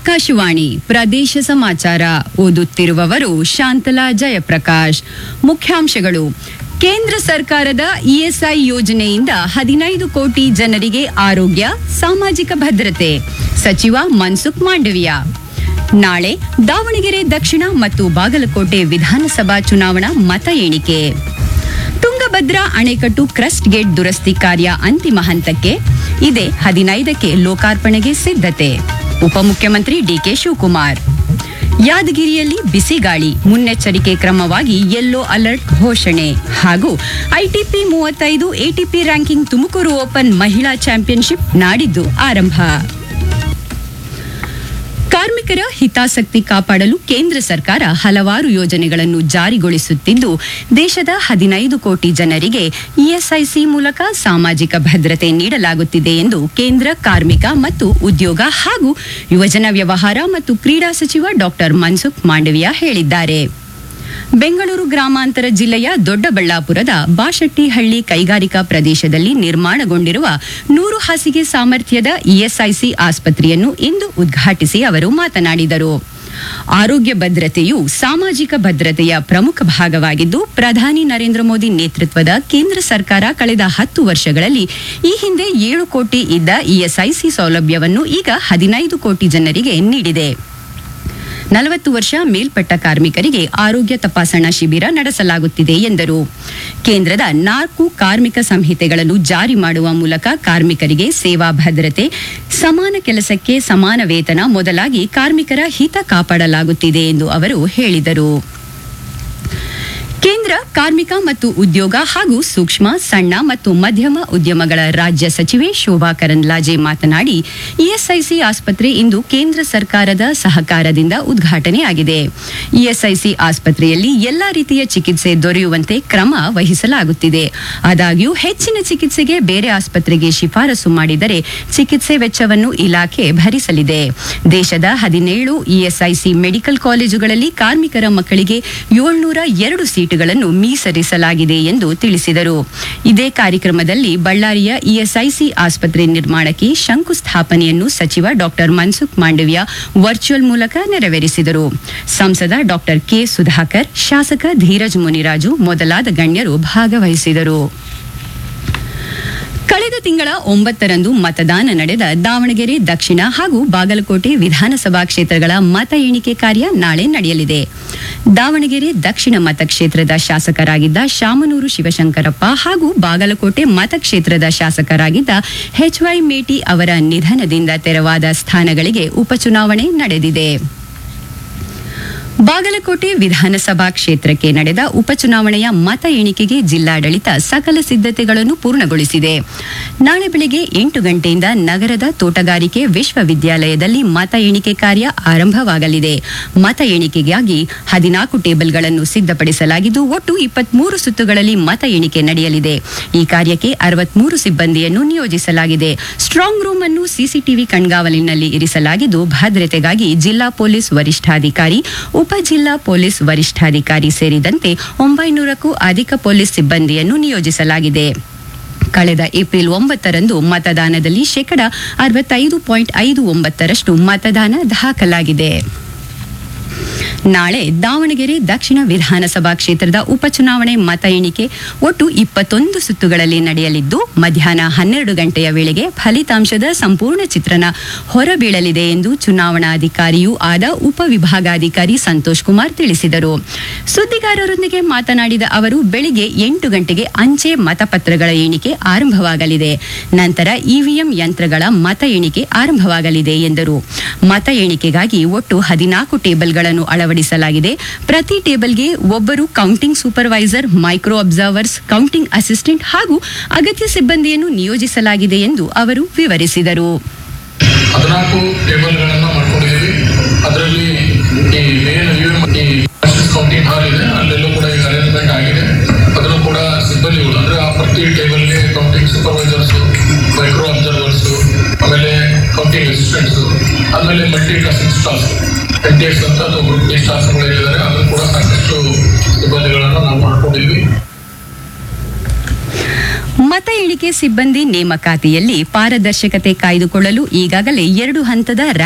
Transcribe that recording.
ಆಕಾಶವಾಣಿ ಪ್ರದೇಶ ಸಮಾಚಾರ ಓದುತ್ತಿರುವವರು ಶಾಂತಲಾ ಜಯಪ್ರಕಾಶ್. ಮುಖ್ಯಾಂಶಗಳು. ಕೇಂದ್ರ ಸರ್ಕಾರದ ಇಎಸ್ಐ ಯೋಜನೆಯಿಂದ 15 ಕೋಟಿ ಜನರಿಗೆ ಆರೋಗ್ಯ, ಸಾಮಾಜಿಕ ಭದ್ರತೆ. ಸಚಿವ ಮನ್ಸುಖ್ ಮಾಂಡವಿಯಾ. ನಾಳೆ ದಾವಣಗೆರೆ ದಕ್ಷಿಣ ಮತ್ತು ಬಾಗಲಕೋಟೆ ವಿಧಾನಸಭಾ ಚುನಾವಣಾ ಮತ ಎಣಿಕೆ. ತುಂಗಭದ್ರಾ ಅಣೆಕಟ್ಟು ಕ್ರಸ್ಟ್ ಗೇಟ್ ದುರಸ್ತಿ ಕಾರ್ಯ ಅಂತಿಮ ಹಂತಕ್ಕೆ. ಇದೇ 15ಕ್ಕೆ ಲೋಕಾರ್ಪಣೆಗೆ ಸಿದ್ಧತೆ. ಉಪಮುಖ್ಯಮಂತ್ರಿ ಡಿಕೆ ಶಿವಕುಮಾರ್. ಯಾದಗಿರಿಯಲ್ಲಿ ಬಿಸಿಗಾಳಿ, ಮುನ್ನೆಚ್ಚರಿಕೆ ಕ್ರಮವಾಗಿ ಯೆಲ್ಲೋ ಅಲರ್ಟ್ ಘೋಷಣೆ. ಹಾಗೂ ITP 35 ATP ranking Tumakuru open ಮಹಿಳಾ ಚಾಂಪಿಯನ್ಶಿಪ್ ನಾಡಿದ್ದು ಆರಂಭ. ಕಾರ್ಮಿಕರ ಹಿತಾಸಕ್ತಿ ಕಾಪಾಡಲು ಕೇಂದ್ರ ಸರ್ಕಾರ ಹಲವಾರು ಯೋಜನೆಗಳನ್ನು ಜಾರಿಗೊಳಿಸುತ್ತಿದ್ದು, ದೇಶದ 15 ಕೋಟಿ ಜನರಿಗೆ ಇಎಸ್ಐಸಿ ಮೂಲಕ ಸಾಮಾಜಿಕ ಭದ್ರತೆ ನೀಡಲಾಗುತ್ತಿದೆ ಎಂದು ಕೇಂದ್ರ ಕಾರ್ಮಿಕ ಮತ್ತು ಉದ್ಯೋಗ ಹಾಗೂ ಯುವಜನ ವ್ಯವಹಾರ ಮತ್ತು ಕ್ರೀಡಾ ಸಚಿವ ಡಾ ಮನ್ಸುಖ್ ಮಾಂಡವಿಯಾ ಹೇಳಿದ್ದಾರೆ. ಬೆಂಗಳೂರು ಗ್ರಾಮಾಂತರ ಜಿಲ್ಲೆಯ ದೊಡ್ಡಬಳ್ಳಾಪುರದ ಬಾಶೆಟ್ಟಿಹಳ್ಳಿ ಕೈಗಾರಿಕಾ ಪ್ರದೇಶದಲ್ಲಿ ನಿರ್ಮಾಣಗೊಂಡಿರುವ 100 ಹಾಸಿಗೆ ಸಾಮರ್ಥ್ಯದ ಇಎಸ್ಐಸಿ ಆಸ್ಪತ್ರೆಯನ್ನು ಇಂದು ಉದ್ಘಾಟಿಸಿ ಅವರು ಮಾತನಾಡಿದರು. ಆರೋಗ್ಯ ಭದ್ರತೆಯು ಸಾಮಾಜಿಕ ಭದ್ರತೆಯ ಪ್ರಮುಖ ಭಾಗವಾಗಿದ್ದು, ಪ್ರಧಾನಿ ನರೇಂದ್ರ ಮೋದಿ ನೇತೃತ್ವದ ಕೇಂದ್ರ ಸರ್ಕಾರ ಕಳೆದ 10 ವರ್ಷಗಳಲ್ಲಿ ಈ ಹಿಂದೆ 7 ಕೋಟಿ ಇದ್ದ ಇಎಸ್ಐಸಿ ಸೌಲಭ್ಯವನ್ನು ಈಗ 15 ಕೋಟಿ ಜನರಿಗೆ ನೀಡಿದೆ. 40 ವರ್ಷ ಮೇಲ್ಪಟ್ಟ ಕಾರ್ಮಿಕರಿಗೆ ಆರೋಗ್ಯ ತಪಾಸಣಾ ಶಿಬಿರ ನಡೆಸಲಾಗುತ್ತಿದೆ ಎಂದರು. ಕೇಂದ್ರದ 4 ಕಾರ್ಮಿಕ ಸಂಹಿತೆಗಳನ್ನು ಜಾರಿ ಮಾಡುವ ಮೂಲಕ ಕಾರ್ಮಿಕರಿಗೆ ಸೇವಾ ಭದ್ರತೆ, ಸಮಾನ ಕೆಲಸಕ್ಕೆ ಸಮಾನ ವೇತನ ಮೊದಲಾಗಿ ಕಾರ್ಮಿಕರ ಹಿತ ಕಾಪಾಡಲಾಗುತ್ತಿದೆ ಎಂದು ಅವರು ಹೇಳಿದರು. ಕೇಂದ್ರ ಕಾರ್ಮಿಕ ಮತ್ತು ಉದ್ಯೋಗ ಹಾಗೂ ಸೂಕ್ಷ್ಮ, ಸಣ್ಣ ಮತ್ತು ಮಧ್ಯಮ ಉದ್ಯಮಗಳ ರಾಜ್ಯ ಸಚಿವೆ ಶೋಭಾ ಕರಂದ್ಲಾಜೆ ಮಾತನಾಡಿ, ಇಎಸ್ಐಸಿ ಆಸ್ಪತ್ರೆ ಇಂದು ಕೇಂದ್ರ ಸರ್ಕಾರದ ಸಹಕಾರದಿಂದ ಉದ್ಘಾಟನೆಯಾಗಿದೆ. ಇಎಸ್ಐಸಿ ಆಸ್ಪತ್ರೆಯಲ್ಲಿ ಎಲ್ಲಾ ರೀತಿಯ ಚಿಕಿತ್ಸೆ ದೊರೆಯುವಂತೆ ಕ್ರಮ ವಹಿಸಲಾಗುತ್ತಿದೆ. ಆದಾಗ್ಯೂ ಹೆಚ್ಚಿನ ಚಿಕಿತ್ಸೆಗೆ ಬೇರೆ ಆಸ್ಪತ್ರೆಗೆ ಶಿಫಾರಸು ಮಾಡಿದರೆ ಚಿಕಿತ್ಸೆ ವೆಚ್ಚವನ್ನು ಇಲಾಖೆ ಭರಿಸಲಿದೆ. ದೇಶದ 17 ಇಎಸ್ಐಸಿ ಮೆಡಿಕಲ್ ಕಾಲೇಜುಗಳಲ್ಲಿ ಕಾರ್ಮಿಕರ ಮಕ್ಕಳಿಗೆ 702 ಸೀಟುಗಳನ್ನು ಮೀಸಲಿಸಲಾಗಿದೆ ಎಂದು ತಿಳಿಸಿದರು. ಇದೇ ಕಾರ್ಯಕ್ರಮದಲ್ಲಿ ಬಳ್ಳಾರಿಯ ಇಎಸ್ಐಸಿ ಆಸ್ಪತ್ರೆ ನಿರ್ಮಾಣಕ್ಕೆ ಶಂಕುಸ್ಥಾಪನೆಯನ್ನು ಸಚಿವ ಡಾ ಮನ್ಸುಖ್ ಮಾಂಡವಿಯಾ ವರ್ಚುವಲ್ ಮೂಲಕ ನೆರವೇರಿಸಿದರು. ಸಂಸದ ಡಾ ಕೆ ಸುಧಾಕರ್, ಶಾಸಕ ಧೀರಜ್ ಮುನಿರಾಜು ಮೊದಲಾದ ಗಣ್ಯರು ಭಾಗವಹಿಸಿದರು. ಕಳೆದ ತಿಂಗಳ 9ರಂದು ಮತದಾನ ನಡೆದ ದಾವಣಗೆರೆ ದಕ್ಷಿಣ ಹಾಗೂ ಬಾಗಲಕೋಟೆ ವಿಧಾನಸಭಾ ಕ್ಷೇತ್ರಗಳ ಮತ ಎಣಿಕೆ ಕಾರ್ಯ ನಾಳೆ ನಡೆಯಲಿದೆ. ದಾವಣಗೆರೆ ದಕ್ಷಿಣ ಮತಕ್ಷೇತ್ರದ ಶಾಸಕರಾಗಿದ್ದ ಶಾಮನೂರು ಶಿವಶಂಕರಪ್ಪ ಹಾಗೂ ಬಾಗಲಕೋಟೆ ಮತಕ್ಷೇತ್ರದ ಶಾಸಕರಾಗಿದ್ದ ಎಚ್ವೈ ಮೇಟಿ ಅವರ ನಿಧನದಿಂದ ತೆರವಾದ ಸ್ಥಾನಗಳಿಗೆ ಉಪಚುನಾವಣೆ ನಡೆದಿದೆ. ಬಾಗಲಕೋಟೆ ವಿಧಾನಸಭಾ ಕ್ಷೇತ್ರಕ್ಕೆ ನಡೆದ ಉಪಚುನಾವಣೆಯ ಮತ ಎಣಿಕೆಗೆ ಜಿಲ್ಲಾಡಳಿತ ಸಕಲ ಸಿದ್ಧತೆಗಳನ್ನು ಪೂರ್ಣಗೊಳಿಸಿದೆ. ನಾಳೆ ಬೆಳಗ್ಗೆ 8 ಗಂಟೆಯಿಂದ ನಗರದ ತೋಟಗಾರಿಕೆ ವಿಶ್ವವಿದ್ಯಾಲಯದಲ್ಲಿ ಮತ ಎಣಿಕೆ ಕಾರ್ಯ ಆರಂಭವಾಗಲಿದೆ. ಮತ ಎಣಿಕೆಗಾಗಿ 14 ಟೇಬಲ್ಗಳನ್ನು ಸಿದ್ಧಪಡಿಸಲಾಗಿದ್ದು, ಒಟ್ಟು 23 ಸುತ್ತುಗಳಲ್ಲಿ ಮತ ಎಣಿಕೆ ನಡೆಯಲಿದೆ. ಈ ಕಾರ್ಯಕ್ಕೆ 63 ಸಿಬ್ಬಂದಿಯನ್ನು ನಿಯೋಜಿಸಲಾಗಿದೆ. ಸ್ಟ್ರಾಂಗ್ ರೂಮ್ ಅನ್ನು ಸಿಸಿಟಿವಿ ಕಣ್ಗಾವಲಿನಲ್ಲಿ ಇರಿಸಲಾಗಿದ್ದು, ಭದ್ರತೆಗಾಗಿ ಜಿಲ್ಲಾ ಪೊಲೀಸ್ ವರಿಷ್ಠಾಧಿಕಾರಿ, ಉಪ ಜಿಲ್ಲಾ ಪೊಲೀಸ್ ವರಿಷ್ಠಾಧಿಕಾರಿ ಸೇರಿದಂತೆ 900ಕ್ಕೂ ಅಧಿಕ ಪೊಲೀಸ್ ಸಿಬ್ಬಂದಿಯನ್ನು ನಿಯೋಜಿಸಲಾಗಿದೆ. ಕಳೆದ ಏಪ್ರಿಲ್ 9ರಂದು ಮತದಾನದಲ್ಲಿ 65.59% ಮತದಾನ ದಾಖಲಾಗಿದೆ. ನಾಳೆ ದಾವಣಗೆರೆ ದಕ್ಷಿಣ ವಿಧಾನಸಭಾ ಕ್ಷೇತ್ರದ ಉಪಚುನಾವಣೆ ಮತ ಎಣಿಕೆ ಒಟ್ಟು 21 ಸುತ್ತುಗಳಲ್ಲಿ ನಡೆಯಲಿದ್ದು, ಮಧ್ಯಾಹ್ನ 12 ಗಂಟೆಯ ವೇಳೆಗೆ ಫಲಿತಾಂಶದ ಸಂಪೂರ್ಣ ಚಿತ್ರಣ ಹೊರಬೀಳಲಿದೆ ಎಂದು ಚುನಾವಣಾಧಿಕಾರಿಯೂ ಆದ ಉಪವಿಭಾಗಾಧಿಕಾರಿ ಸಂತೋಷ್ ಕುಮಾರ್ ತಿಳಿಸಿದರು. ಸುದ್ದಿಗಾರರೊಂದಿಗೆ ಮಾತನಾಡಿದ ಅವರು, ಬೆಳಿಗ್ಗೆ 8 ಗಂಟೆಗೆ ಅಂಚೆ ಮತಪತ್ರಗಳ ಎಣಿಕೆ ಆರಂಭವಾಗಲಿದೆ. ನಂತರ ಇವಿಎಂ ಯಂತ್ರಗಳ ಮತ ಎಣಿಕೆ ಆರಂಭವಾಗಲಿದೆ ಎಂದರು. ಮತ ಎಣಿಕೆಗಾಗಿ ಒಟ್ಟು 14 ಟೇಬಲ್ಗಳನ್ನು ಅಳವಡಿಸಲಾಗಿದೆ. ಪ್ರತಿ ಟೇಬಲ್ಗೆ ಒಬ್ಬರು counting supervisor, micro observers, counting assistant ಹಾಗೂ ಅಗತ್ಯ ಸಿಬ್ಬಂದಿಯನ್ನು ನಿಯೋಜಿಸಲಾಗಿದೆ ಎಂದು ಅವರು ವಿವರಿಸಿದರು. 14 ಟೇಬಲ್ಗಳನ್ನು ಮಾಡ್ಕೊಂಡಿದ್ದೀವಿ. ಅದರಲ್ಲಿ ಈ ಮೇನ್ ಕೌಂಟಿಂಗ್ ಹಾಲ್ ಇದೆ, ಅಲ್ಲೆಲ್ಲೂ ಕೂಡ ಈಗ ಅರೇಂಜ್ಮೆಂಟ್ ಆಗಿದೆ. ಅದನ್ನು ಕೂಡ ಸಿಬ್ಬಂದಿಗಳು ಅಂದ್ರೆ ಆ ಪ್ರತಿ ಟೇಬಲ್ಗೆ ಕೌಂಟಿಂಗ್ ಸೂಪರ್ವೈಸರ್ಸ್, ಮೈಕ್ರೋ ಅಬ್ಸರ್ವರ್ಸ್, ಆಮೇಲೆ ಕೌಂಟಿಂಗ್ ಅಸಿಸ್ಟೆಂಟ್ಸ್, ಆಮೇಲೆ ಮಲ್ಟಿ ಟಾಸ್ಕಿಂಗ್ ಸ್ಟಾಫ್ NTS ಅಂತ ಅಥವಾ ಗ್ರೂಪ್ ಡಿ ಸ್ಟಾಫ್ಗಳಿದ್ದಾರೆ. ಅದನ್ನು ಕೂಡ ಸಾಕಷ್ಟು ಸಿಬ್ಬಂದಿಗಳನ್ನು ನಾವು ಮಾಡ್ಕೊಂಡಿದ್ವಿ. ಮತ ಎಣಿಕೆ ಸಿಬ್ಬಂದಿ ನೇಮಕಾತಿಯಲ್ಲಿ ಪಾರದರ್ಶಕತೆ ಕಾಯ್ದುಕೊಳ್ಳಲು ಈಗಾಗಲೇ 2 ಹಂತದ